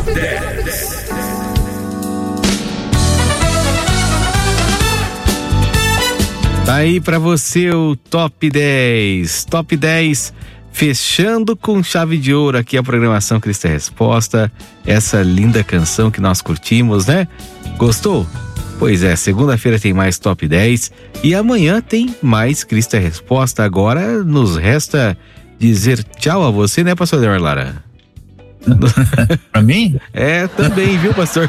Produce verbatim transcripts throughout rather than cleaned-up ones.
dez. Tá aí pra você o Top dez. Top dez, fechando com chave de ouro aqui a programação Cristo é Resposta. Essa linda canção que nós curtimos, né? Gostou? Pois é, segunda-feira tem mais Top dez e amanhã tem mais Cristo é Resposta. Agora nos resta dizer tchau a você, né, pastor Ademar Lara? Pra mim? É, também, viu, pastor?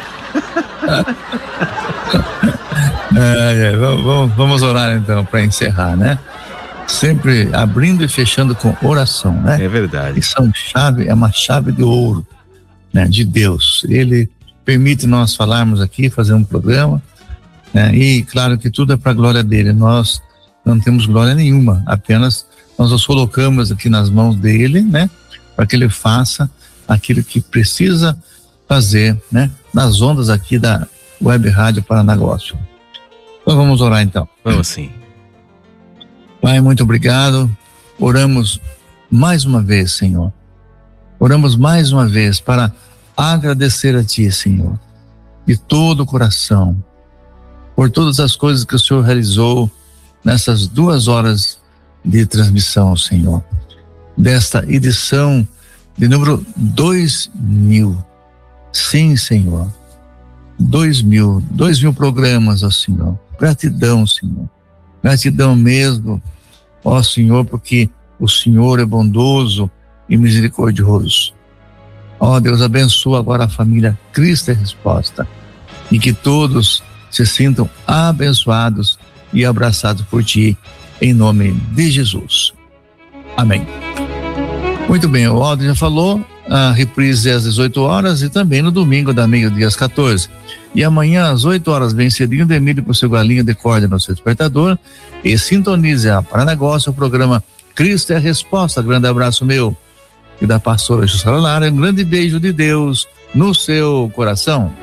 É, é, vamos, vamos orar então para encerrar, né? Sempre abrindo e fechando com oração, né? É verdade. E são chave, é uma chave de ouro, né? De Deus. Ele permite nós falarmos aqui, fazer um programa, né? E claro que tudo é para a glória dele. Nós não temos glória nenhuma, apenas nós nos colocamos aqui nas mãos dele, né? Para que ele faça aquilo que precisa fazer, né? Nas ondas aqui da Web Rádio Paranagócio. Então vamos orar então. Vamos sim. Pai, muito obrigado. Oramos mais uma vez, Senhor. Oramos mais uma vez para agradecer a Ti, Senhor, de todo o coração, por todas as coisas que o Senhor realizou nessas duas horas de transmissão, Senhor, desta edição de número dois mil. Sim, Senhor. Dois mil, dois mil programas, ó Senhor. Gratidão, Senhor. Gratidão mesmo, ó Senhor, porque o Senhor é bondoso e misericordioso. Ó Deus, abençoa agora a família Cristo é Resposta e que todos se sintam abençoados e abraçados por Ti, em nome de Jesus. Amém. Muito bem, o Aldo já falou, a reprise é às dezoito horas e também no domingo da meio-dia às quatorze. E amanhã às oito horas, bem cedinho, Demílio pro seu galinho de corda no seu despertador e sintonize a Paranagócio, o programa Cristo é a Resposta. Grande abraço meu e da pastora Jussara Lara, um grande beijo de Deus no seu coração.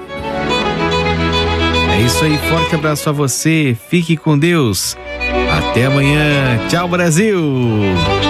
É isso aí, forte abraço a você, fique com Deus. Até amanhã, tchau Brasil!